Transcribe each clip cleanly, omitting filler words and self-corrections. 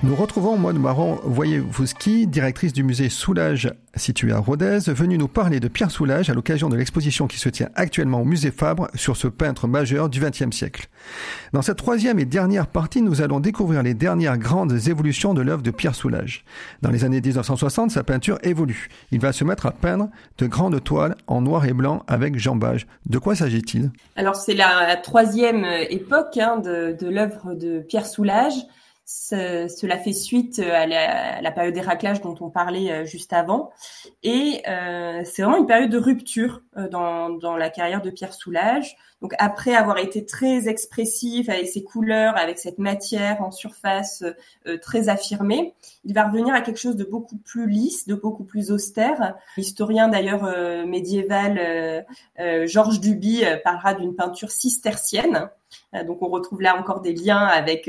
Nous retrouvons Maude Marron-Wojewódzki, directrice du musée Soulages situé à Rodez, venue nous parler de Pierre Soulages à l'occasion de l'exposition qui se tient actuellement au musée Fabre sur ce peintre majeur du XXe siècle. Dans cette troisième et dernière partie, nous allons découvrir les dernières grandes évolutions de l'œuvre de Pierre Soulages. Dans les années 1960, sa peinture évolue. Il va se mettre à peindre de grandes toiles en noir et blanc avec jambage. De quoi s'agit-il ? Alors c'est la troisième époque de l'œuvre de Pierre Soulages. Cela fait suite à la période des raclages dont on parlait juste avant, et c'est vraiment une période de rupture dans la carrière de Pierre Soulages. Donc après avoir été très expressif avec ses couleurs, avec cette matière en surface très affirmée, il va revenir à quelque chose de beaucoup plus lisse, de beaucoup plus austère. L'historien d'ailleurs médiéval Georges Duby parlera d'une peinture cistercienne. Donc on retrouve là encore des liens avec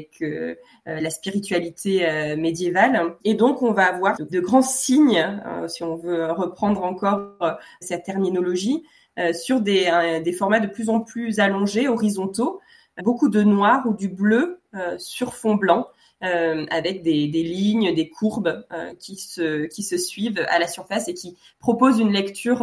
la spiritualité médiévale, et donc on va avoir de grands signes, si on veut reprendre encore cette terminologie, sur des formats de plus en plus allongés, horizontaux, beaucoup de noir ou du bleu sur fond blanc, avec des lignes, des courbes qui se suivent à la surface et qui proposent une lecture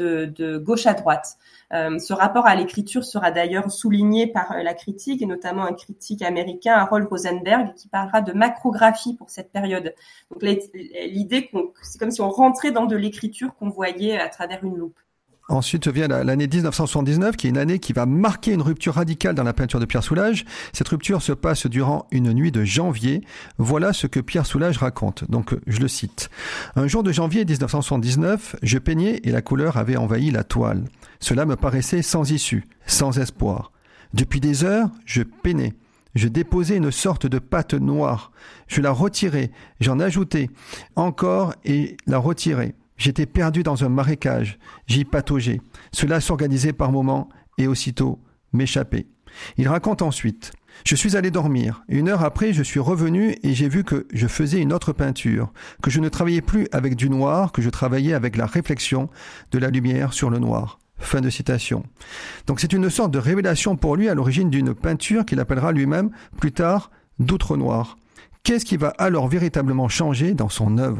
de gauche à droite. Ce rapport à l'écriture sera d'ailleurs souligné par la critique, et notamment un critique américain, Harold Rosenberg, qui parlera de macrographie pour cette période. Donc l'idée c'est comme si on rentrait dans de l'écriture qu'on voyait à travers une loupe. Ensuite vient l'année 1979, qui est une année qui va marquer une rupture radicale dans la peinture de Pierre Soulages. Cette rupture se passe durant une nuit de janvier. Voilà ce que Pierre Soulages raconte. Donc, je le cite. « Un jour de janvier 1979, je peignais et la couleur avait envahi la toile. Cela me paraissait sans issue, sans espoir. Depuis des heures, je peinais. Je déposais une sorte de pâte noire. Je la retirais, j'en ajoutais encore et la retirais. J'étais perdu dans un marécage, j'y pataugeais. Cela s'organisait par moments et aussitôt m'échappait. » Il raconte ensuite « Je suis allé dormir. 1 heure après, je suis revenu et j'ai vu que je faisais une autre peinture, que je ne travaillais plus avec du noir, que je travaillais avec la réflexion de la lumière sur le noir. » Fin de citation. Donc c'est une sorte de révélation pour lui à l'origine d'une peinture qu'il appellera lui-même plus tard d'outre noir. Qu'est-ce qui va alors véritablement changer dans son œuvre ?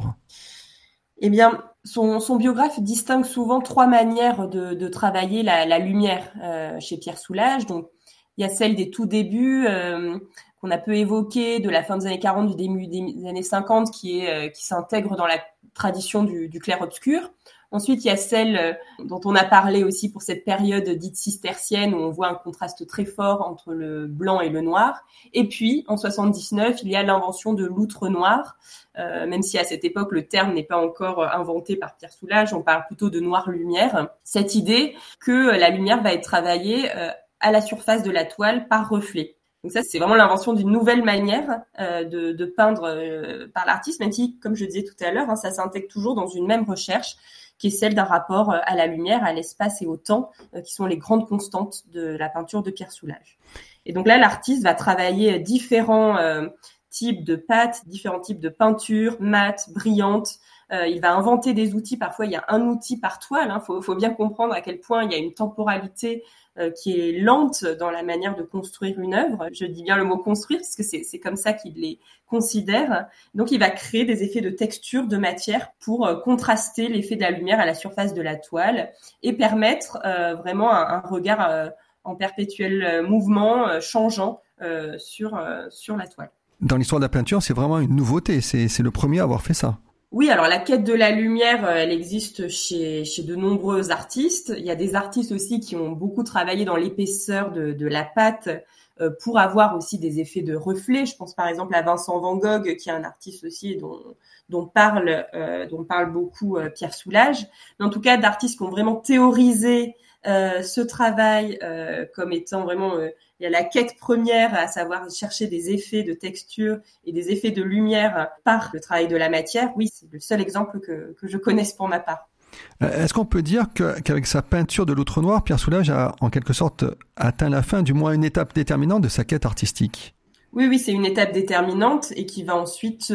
Eh bien, son biographe distingue souvent 3 manières de travailler la lumière chez Pierre Soulages. Donc, il y a celle des tout débuts qu'on a peu évoquée, de la fin des années 40, du début des années 50, qui s'intègre dans la tradition du clair-obscur. Ensuite, il y a celle dont on a parlé aussi pour cette période dite cistercienne, où on voit un contraste très fort entre le blanc et le noir. Et puis, en 79, il y a l'invention de l'outre noir, même si à cette époque, le terme n'est pas encore inventé par Pierre Soulages, on parle plutôt de noir-lumière. Cette idée que la lumière va être travaillée à la surface de la toile par reflet. Donc ça, c'est vraiment l'invention d'une nouvelle manière de peindre par l'artiste, même si, comme je disais tout à l'heure, ça s'intègre toujours dans une même recherche, qui est celle d'un rapport à la lumière, à l'espace et au temps, qui sont les grandes constantes de la peinture de Pierre Soulages. Et donc là, l'artiste va travailler différents types de pâtes, différents types de peintures, mates, brillantes. Il va inventer des outils. Parfois, il y a un outil par toile. Faut bien comprendre à quel point il y a une temporalité qui est lente dans la manière de construire une œuvre. Je dis bien le mot construire parce que c'est comme ça qu'il les considère. Donc, il va créer des effets de texture, de matière pour contraster l'effet de la lumière à la surface de la toile et permettre vraiment un regard en perpétuel mouvement, changeant sur la toile. Dans l'histoire de la peinture, c'est vraiment une nouveauté. C'est le premier à avoir fait ça. Oui, alors la quête de la lumière, elle existe chez de nombreux artistes. Il y a des artistes aussi qui ont beaucoup travaillé dans l'épaisseur de la pâte pour avoir aussi des effets de reflet. Je pense par exemple à Vincent Van Gogh, qui est un artiste aussi dont parle beaucoup Pierre Soulages. Mais en tout cas, d'artistes qui ont vraiment théorisé ce travail comme étant vraiment il y a la quête première, à savoir chercher des effets de texture et des effets de lumière par le travail de la matière. Oui, c'est le seul exemple que je connaisse pour ma part. Est-ce qu'on peut dire qu'avec sa peinture de l'outre noir, Pierre Soulages a en quelque sorte atteint la fin, du moins une étape déterminante de sa quête artistique ? Oui, c'est une étape déterminante et qui va ensuite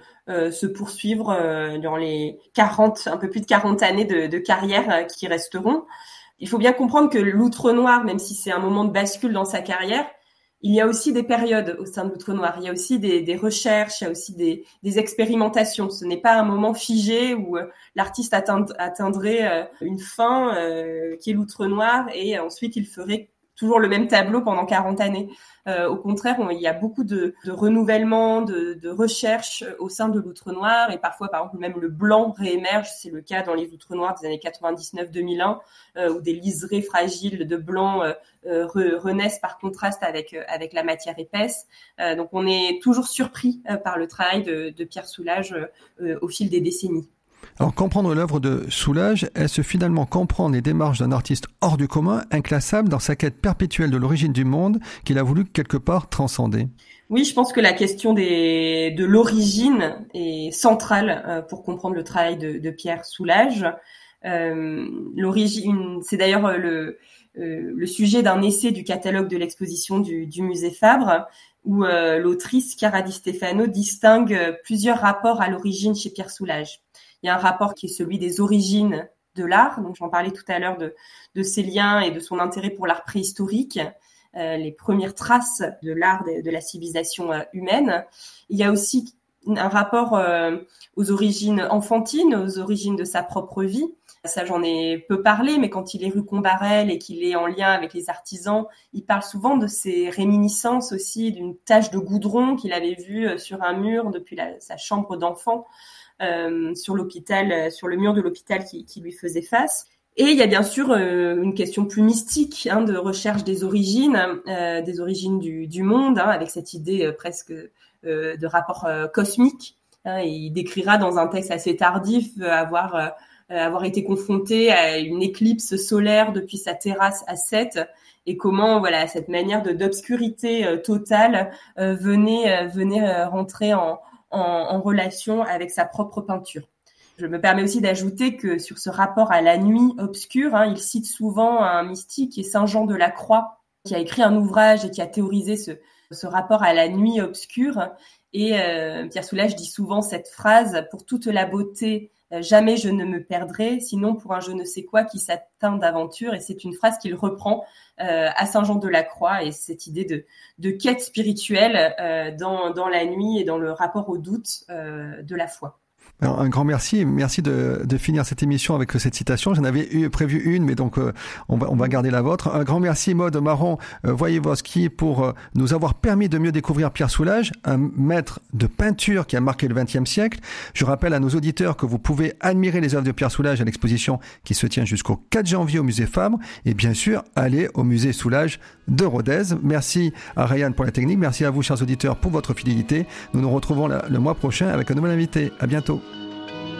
se poursuivre dans les un peu plus de 40 années de carrière qui resteront. Il faut bien comprendre que l'outre noir, même si c'est un moment de bascule dans sa carrière, Il y a aussi des périodes au sein de l'Outre-Noir. Il y a aussi des recherches, il y a aussi des expérimentations. Ce n'est pas un moment figé où l'artiste atteindrait une fin qui est l'Outre-Noir et ensuite il ferait toujours le même tableau pendant 40 années. Au contraire, il y a beaucoup de renouvellement, de recherche au sein de l'Outre-Noir et parfois, par exemple, même le blanc réémerge. C'est le cas dans les Outre-Noirs des années 99-2001 où des liserés fragiles de blanc renaissent par contraste avec la matière épaisse. Donc, on est toujours surpris par le travail de Pierre Soulages au fil des décennies. Alors, comprendre l'œuvre de Soulages, est-ce finalement comprendre les démarches d'un artiste hors du commun, inclassable dans sa quête perpétuelle de l'origine du monde, qu'il a voulu quelque part transcender? Oui, je pense que la question de l'origine est centrale pour comprendre le travail de Pierre Soulages. L'origine, c'est d'ailleurs le sujet d'un essai du catalogue de l'exposition du musée Fabre, où l'autrice Chiara Di Stefano distingue plusieurs rapports à l'origine chez Pierre Soulages. Il y a un rapport qui est celui des origines de l'art, donc j'en parlais tout à l'heure de ses liens et de son intérêt pour l'art préhistorique, les premières traces de l'art de la civilisation humaine. Il y a aussi un rapport aux origines enfantines, aux origines de sa propre vie. Ça, j'en ai peu parlé, mais quand il est rue Combarel et qu'il est en lien avec les artisans, il parle souvent de ses réminiscences aussi, d'une tache de goudron qu'il avait vue sur un mur depuis sa chambre d'enfant. Sur le mur de l'hôpital qui lui faisait face. Et il y a bien sûr une question plus mystique de recherche des origines du monde, avec cette idée presque de rapport cosmique. Et il décrira dans un texte assez tardif avoir été confronté à une éclipse solaire depuis sa terrasse à Sète et comment cette manière d'obscurité totale venait rentrer en relation avec sa propre peinture. Je me permets aussi d'ajouter que sur ce rapport à la nuit obscure, il cite souvent un mystique qui est Saint Jean de la Croix, qui a écrit un ouvrage et qui a théorisé ce rapport à la nuit obscure. Et Pierre Soulages dit souvent cette phrase: « Pour toute la beauté, jamais je ne me perdrai, sinon pour un je ne sais quoi qui s'atteint d'aventure ». Et c'est une phrase qu'il reprend à Saint Jean de la Croix, et cette idée de quête spirituelle dans la nuit et dans le rapport au doute de la foi. Alors, un grand merci. Merci de finir cette émission avec cette citation. J'en avais prévu une, mais donc on va garder la vôtre. Un grand merci, Maud Marron-Wojewoski, pour nous avoir permis de mieux découvrir Pierre Soulages, un maître de peinture qui a marqué le XXe siècle. Je rappelle à nos auditeurs que vous pouvez admirer les œuvres de Pierre Soulages à l'exposition qui se tient jusqu'au 4 janvier au musée Fabre, et bien sûr aller au musée Soulages de Rodez. Merci à Ryan pour la technique. Merci à vous, chers auditeurs, pour votre fidélité. Nous nous retrouvons le mois prochain avec un nouvel invité. À bientôt.